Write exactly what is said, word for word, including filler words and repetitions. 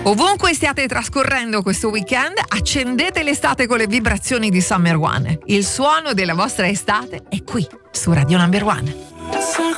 Ovunque stiate trascorrendo questo weekend, accendete l'estate con le vibrazioni di Summer One. Il suono della vostra estate è qui, su Radio Number One.